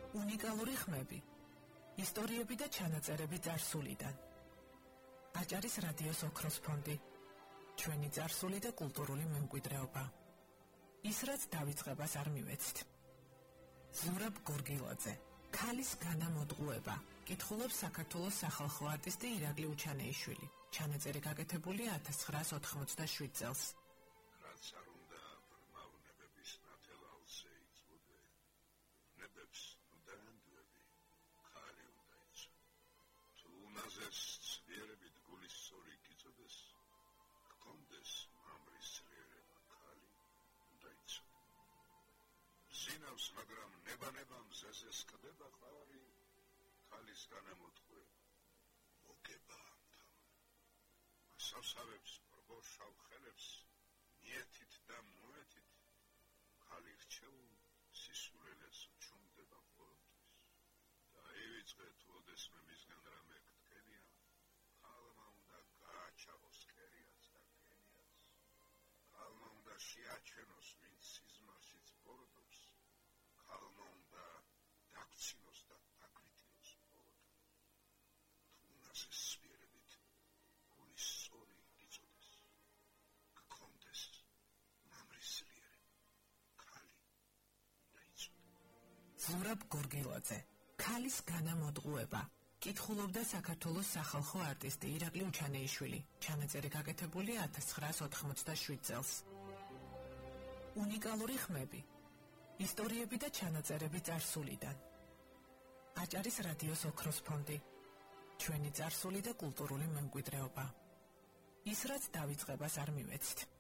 უნიკალური ხმები, ისტორიები და ჩანაწერები წარსულიდან. აჭარის რადიოს ოქროს ფონდი, ჩვენი წარსული და კულტურული მემკვიდრეობა. ის რაც დავიწყებას არ მივეცით. ზურაბ გორგილაძე, ქალის განამოდღუება, კითხულობს საქართველოს სახალხო არტისტი ირაკლი უჩანეიშვილი. ჩანაწერი გაკეთებულია 1987 წელს. რაც არ უნდა ბრმავნებების ნათელავზე იწვოდე, ნებებს უდანდვები, ქალი უნდა იცო. თუ უნაზეს ცვიერებით გულის სწორი გიწოდეს, გქონდეს მამრის ძლიერება, ქალი უნდა იცო. ზინავს, მაგრამ ნება მზეზე სკდება ხარი, ქალის განამოდღუება, მოგება სასავებს პრბოშავ ხელებს მიეთით და მოეთით, ქალი რჩეულ სისულელეს უჩუმდება ყოველთვის. დაივიწყე თუ ოდესმე მისგან რამე გდგენია, ქალმა უნდა გააჩაღოს კერიაც და გენიაც. ქალმა უნდა შეაჩვენოს, ვინც სიზმარშიც ბოროტობს, ქალმა უნდა დაგცინოს და დაგვითინოს ბოროტო. თუ უნასეს სპიერებით გულის სწორი გიწოდეს, გქონდეს მამრის ძლიერება, ქალი უნდა იცოდე. ზურაბ გორგილაძე, ქალის განამოდღუება, კითხულობდა საქართველოს სახალხო არტისტი ირაკლი უჩანეიშვილი. ჩანაწერი გაკეთებულია 1987 წელს. უნიკალური ხმები, ისტორიები და ჩანაწერები წარსულიდან. აჭარის რადიოს ოქროს ფონდი, ჩვენი წარსული და კულტურული მემკვიდრეობა. ის რაც დავიწყებას არ მივეცით.